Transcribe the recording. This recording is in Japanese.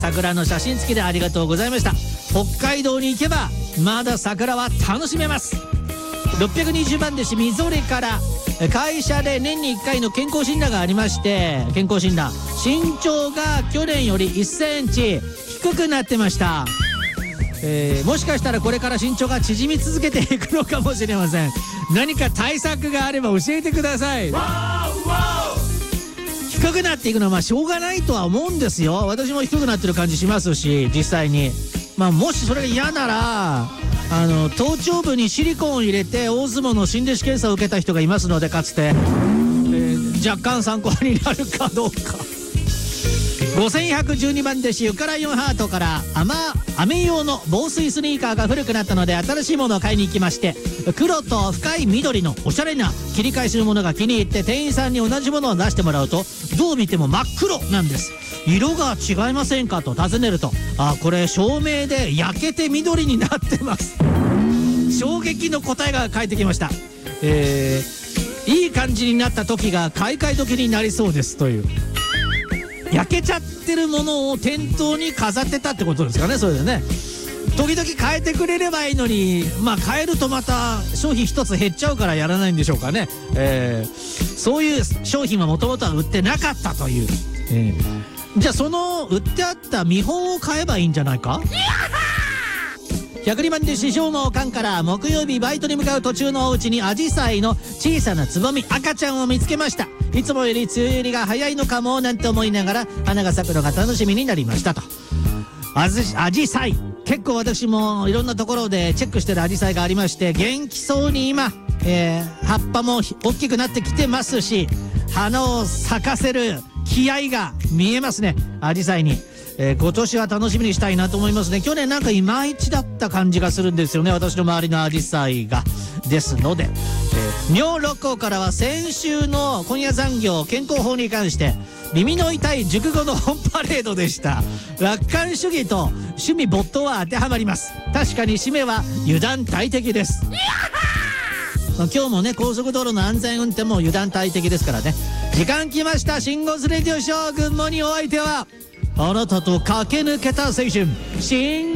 桜の写真付きでありがとうございました。北海道に行けばまだ桜は楽しめます。620番弟子みぞれから会社で年に1回の健康診断がありまして、健康診断、身長が去年より1センチ低くなってました。もしかしたらこれから身長が縮み続けていくのかもしれません。何か対策があれば教えてください。低くなっていくのはしょうがないとは思うんですよ。私も低くなってる感じしますし、実際にもしそれが嫌なら頭頂部にシリコンを入れて大相撲の新弟子検査を受けた人がいますので、かつて、若干参考になるかどうか。5112番弟子ゆから4ハートから、雨用の防水スニーカーが古くなったので新しいものを買いに行きまして、黒と深い緑のおしゃれな切り返しのものが気に入って店員さんに同じものを出してもらうと、どう見ても真っ黒なんです。色が違いませんかと尋ねると、これ照明で焼けて緑になってます。衝撃の答えが返ってきました。いい感じになった時が買い替え時になりそうですという。焼けちゃってるものを店頭に飾ってたってことですかね。それでね、時々変えてくれればいいのに、変えるとまた商品一つ減っちゃうからやらないんでしょうかね。そういう商品はもともとは売ってなかったという、じゃあその売ってあった見本を買えばいいんじゃないか。102番で師匠のおかんから、木曜日バイトに向かう途中のお家にアジサイの小さなつぼみ赤ちゃんを見つけました。いつもより梅雨入りが早いのかもなんて思いながら花が咲くのが楽しみになりましたと。アジサイ、結構私もいろんなところでチェックしてるアジサイがありまして、元気そうに今、葉っぱも大きくなってきてますし、花を咲かせる気合が見えますね、アジサイに。今年は楽しみにしたいなと思いますね。去年なんかいまいちだった感じがするんですよね、私の周りのアジサイが。ですので、妙六甲からは先週の今夜残業健康法に関して耳の痛い熟語のオンパレードでした。楽観主義と趣味没頭は当てはまります。確かに締めは油断大敵です。今日もね、高速道路の安全運転も油断大敵ですからね。時間来ました。シンゴスレディオショー、グッモにお相手はあなたと駆け抜けた青春、